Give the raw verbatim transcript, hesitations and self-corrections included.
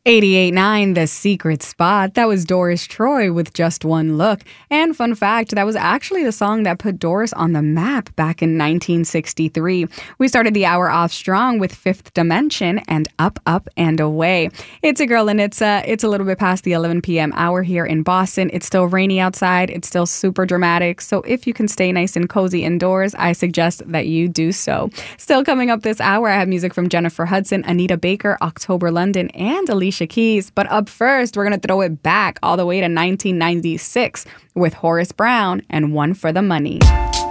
eighty-eight point nine, The Secret Spot. That was Doris Troy with Just One Look. And fun fact, that was actually the song that put Doris on the map back in nineteen sixty-three. We started the hour off strong with Fifth Dimension and Up, Up, and Away. It's a girl, and it's, uh, it's a little bit past the eleven p.m. hour here in Boston. It's still rainy outside. It's still super dramatic. So if you can stay nice and cozy indoors, I suggest that you do so. Still coming up this hour, I have music from Jennifer Hudson, Anita Baker, October London, and Alicia Keys. But up first, we're going to throw it back all the way to nineteen ninety-six with Horace Brown and One for the Money.